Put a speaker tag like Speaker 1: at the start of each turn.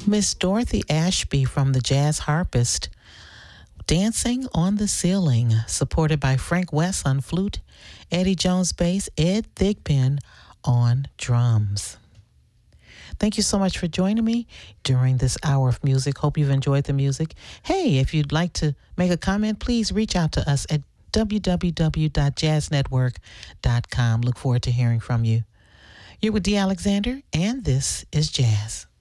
Speaker 1: Miss Dorothy Ashby from the Jazz Harpist, Dancing on the Ceiling, supported by Frank West on flute, Eddie Jones bass, Ed Thigpen on drums. Thank you so much for joining me during this hour of music. Hope you've enjoyed the music. Hey, if you'd like to make a comment, please reach out to us at www.jazznetwork.com. Look forward to hearing from you. You're with Dee Alexander, and this is Jazz.